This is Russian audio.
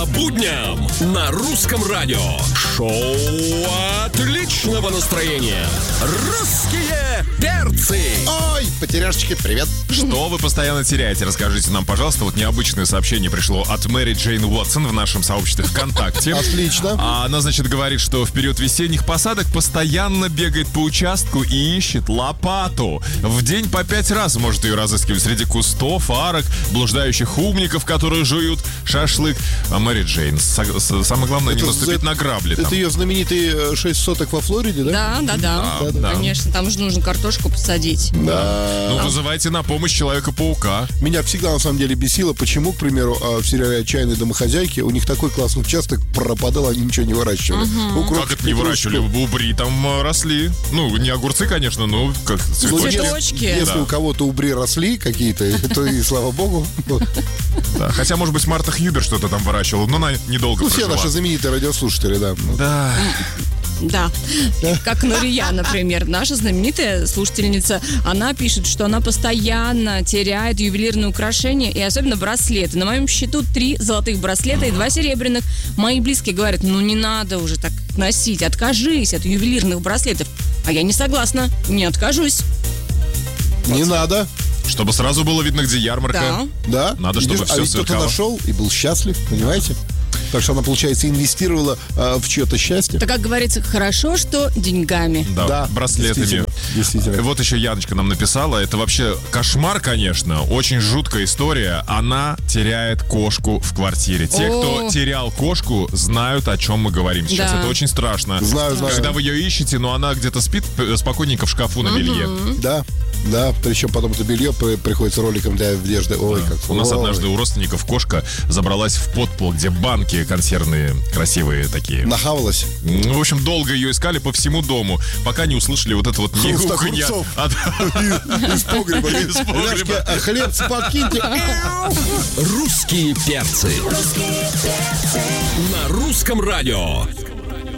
будням на русском радио. Шоу отличного настроения. Русские перцы. Ой, потеряшечки, привет. Что вы постоянно теряете? Расскажите нам, пожалуйста. Вот необычное сообщение пришло от Мэри Джейн Уотсон в нашем сообществе ВКонтакте. Отлично. Она, значит, говорит, что в период весенних посадок постоянно бегает по участку и ищет лопату. В день по 5 раз может ее разыскивать среди кустов, арок, блуждающих умников, которые жуют шашлык. А Мэри Джейн, самое главное, не наступить на грабли там. Это ее знаменитые 6 соток во Флориде, да? Да. Конечно, там же нужно картошку посадить. Да. Ну, вызывайте на помощь Человека-паука. Меня всегда, на самом деле, бесило, почему, к примеру, в сериале «Отчаянные домохозяйки» у них такой классный участок пропадал, они ничего не выращивали. Как это не выращивали? Убри там росли. Ну, не огурцы, конечно, но как цветочки. Цветочки. Если у кого-то убри росли какие-то, то и слава богу. Да. Хотя, может быть, Марта Хьюбер что-то там выращивала, но она недолго Ну, все прожила. наши знаменитые радиослушатели, да. Да. Да, как Нурия, например, наша знаменитая слушательница, она пишет, что она постоянно теряет ювелирные украшения и особенно браслеты. На моем счету 3 золотых браслета и 2 серебряных. Мои близкие говорят, ну не надо уже так носить, откажись от ювелирных браслетов. А я не согласна, не откажусь. Не надо. Чтобы сразу было видно, где ярмарка. Да. Надо, чтобы Видишь, все ведь кто-то сверкало. нашел и был счастлив, понимаете? Так что она, получается, инвестировала в чье-то счастье. Так как говорится, хорошо, что деньгами. Да, браслетами. Действительно. Вот еще Яночка нам написала. Это вообще кошмар, конечно. Очень жуткая история. Она теряет кошку в квартире. Те, кто терял кошку, знают, о чем мы говорим сейчас. Да. Это очень страшно. Знаю. Когда вы ее ищете, но она где-то спит спокойненько в шкафу на белье. Да. Причем потом это белье приходится роликом для одежды. Ой, как У нас однажды у родственников кошка забралась в подпол, где банки консервные красивые такие. нахавалась. Ну, в общем, долго ее искали по всему дому, пока не услышали вот это вот Хруст мяуканье. огурцов. Из погреба. Ребятушки, хлебцы подкиньте. Русские перцы. На русском радио.